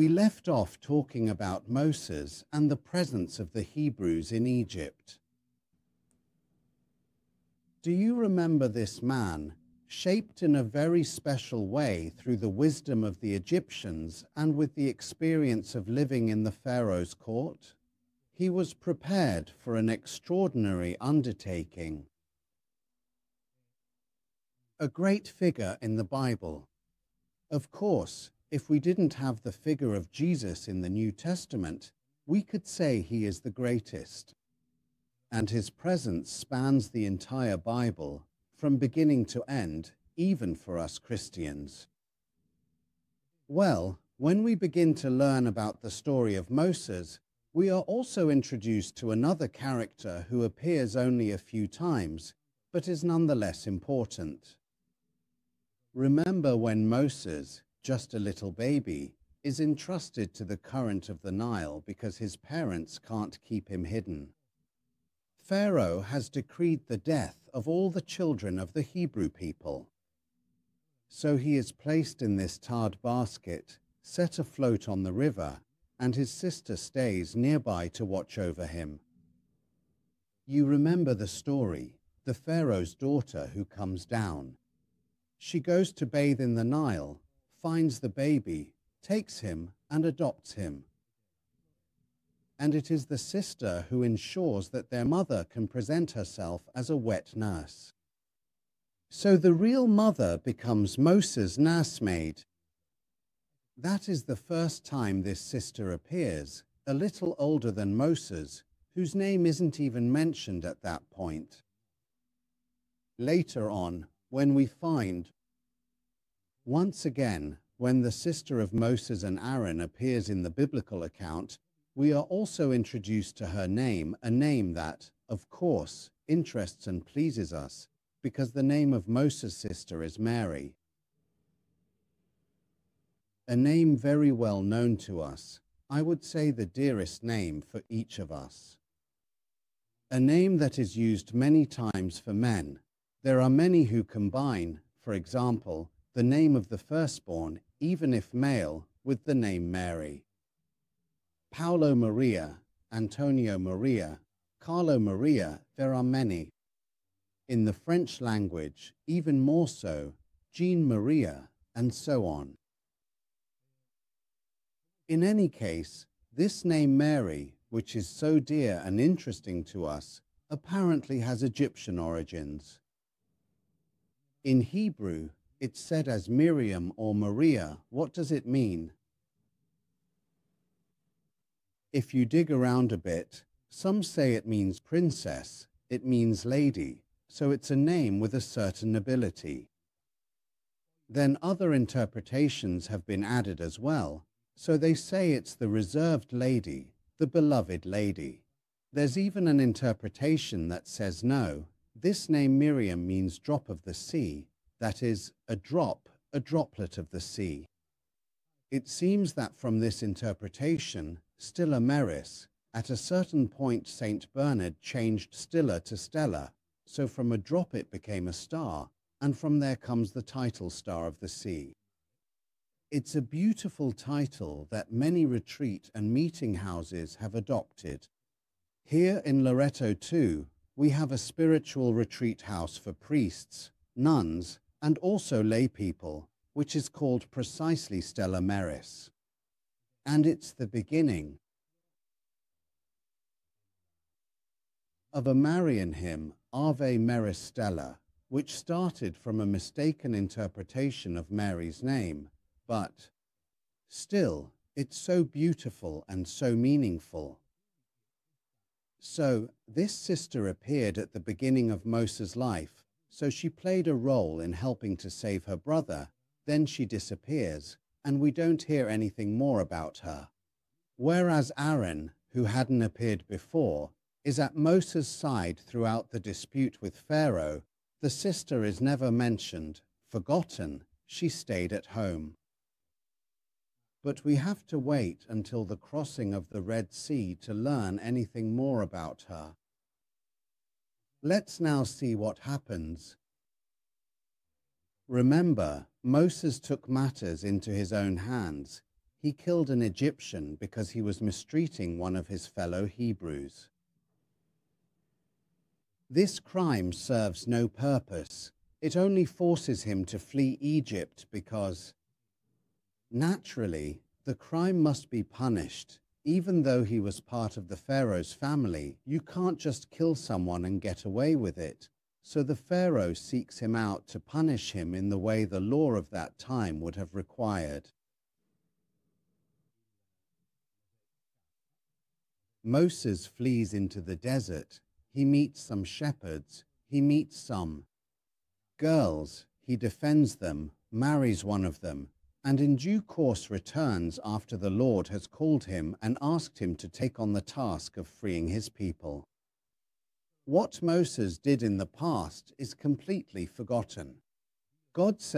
We left off talking about Moses and the presence of the Hebrews in Egypt. Do you remember this man, shaped in a very special way through the wisdom of the Egyptians and with the experience of living in the Pharaoh's court? He was prepared for an extraordinary undertaking. A great figure in the Bible. Of course, if we didn't have the figure of Jesus in the New Testament, we could say he is the greatest. And his presence spans the entire Bible, from beginning to end, even for us Christians. Well, when we begin to learn about the story of Moses, we are also introduced to another character who appears only a few times, but is nonetheless important. Remember when Moses, just a little baby, is entrusted to the current of the Nile because his parents can't keep him hidden. Pharaoh has decreed the death of all the children of the Hebrew people. So he is placed in this tarred basket, set afloat on the river, and his sister stays nearby to watch over him. You remember the story, the Pharaoh's daughter who comes down. She goes to bathe in the Nile, finds the baby, takes him and adopts him. And it is the sister who ensures that their mother can present herself as a wet nurse. So the real mother becomes Moses' nursemaid. That is the first time this sister appears, a little older than Moses, whose name isn't even mentioned at that point. Later on, when we find, once again, when the sister of Moses and Aaron appears in the biblical account, we are also introduced to her name, a name that, of course, interests and pleases us, because the name of Moses' sister is Mary. A name very well known to us, I would say the dearest name for each of us. A name that is used many times for men. There are many who combine, for example, the name of the firstborn, even if male, with the name Mary. Paulo Maria, Antonio Maria, Carlo Maria, there are many. In the French language, even more so, Jean Maria, and so on. In any case, this name Mary, which is so dear and interesting to us, apparently has Egyptian origins. In Hebrew, it's said as Miriam or Maria. What does it mean? If you dig around a bit, some say it means princess, it means lady, so it's a name with a certain nobility. Then other interpretations have been added as well, so they say it's the reserved lady, the beloved lady. There's even an interpretation that says no, this name Miriam means drop of the sea, that is, a drop, a droplet of the sea. It seems that from this interpretation, Stilla Maris, at a certain point Saint Bernard changed Stilla to Stella, so from a drop it became a star, and from there comes the title Star of the Sea. It's a beautiful title that many retreat and meeting houses have adopted. Here in Loreto too, we have a spiritual retreat house for priests, nuns, and also lay people, which is called precisely Stella Maris. And it's the beginning of a Marian hymn, Ave Maris Stella, which started from a mistaken interpretation of Mary's name, but still, it's so beautiful and so meaningful. So, this sister appeared at the beginning of Moses' life, so she played a role in helping to save her brother, then she disappears, and we don't hear anything more about her. Whereas Aaron, who hadn't appeared before, is at Moses' side throughout the dispute with Pharaoh, the sister is never mentioned, forgotten, she stayed at home. But we have to wait until the crossing of the Red Sea to learn anything more about her. Let's now see what happens. Remember, Moses took matters into his own hands. He killed an Egyptian because he was mistreating one of his fellow Hebrews. This crime serves no purpose. It only forces him to flee Egypt because, naturally, the crime must be punished. Even though he was part of the Pharaoh's family, you can't just kill someone and get away with it. So the Pharaoh seeks him out to punish him in the way the law of that time would have required. Moses flees into the desert. He meets some shepherds. He meets some girls. He defends them, marries one of them, and in due course returns after the Lord has called him and asked him to take on the task of freeing his people. What Moses did in the past is completely forgotten. God said